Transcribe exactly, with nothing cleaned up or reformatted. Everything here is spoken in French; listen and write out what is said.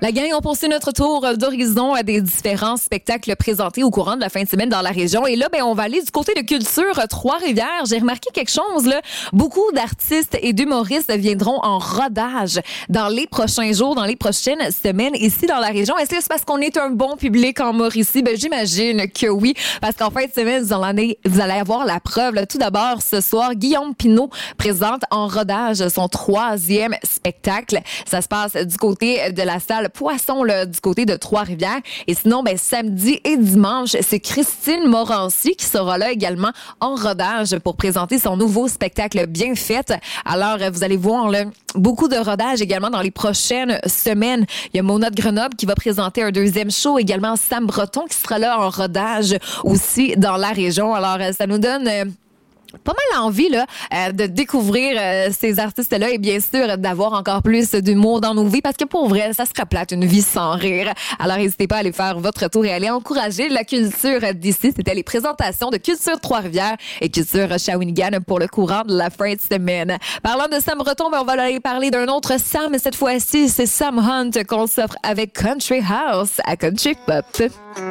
La gang, on poursuit notre tour d'horizon à des différents spectacles présentés au courant de la fin de semaine dans la région. Et là, ben, on va aller du côté de Culture Trois-Rivières. J'ai remarqué quelque chose, là. Beaucoup d'artistes et d'humoristes viendront en rodage dans les prochains jours, dans les prochaines semaines ici dans la région. Est-ce que c'est parce qu'on est un bon public en Mauricie? Ben, j'imagine que oui. Parce qu'en fin de semaine, vous allez, vous allez avoir la preuve. Là. Tout d'abord, ce soir, Guillaume Pinault présente en rodage son troisième spectacle. Ça se passe du côté de la salle Poisson, là, du côté de Trois-Rivières. Et sinon, ben, samedi et dimanche, c'est Christine Morancy qui sera là également en rodage pour présenter son nouveau spectacle Bien fait. Alors, vous allez voir là, beaucoup de rodage également dans les prochaines semaines. Il y a Mona de Grenoble qui va présenter un deuxième show. Également, Sam Breton qui sera là en rodage aussi dans la région. Alors, ça nous donne... Euh, pas mal envie là euh, de découvrir euh, ces artistes-là et bien sûr d'avoir encore plus d'humour dans nos vies parce que pour vrai, ça serait plate une vie sans rire. Alors n'hésitez pas à aller faire votre tour et aller encourager la culture d'ici. C'était les présentations de Culture Trois-Rivières et Culture Shawinigan pour le courant de la fin de semaine. Parlant de Sam Breton, ben, on va aller parler d'un autre Sam. Cette fois-ci, c'est Sam Hunt qu'on s'offre avec Country House à Country Pop.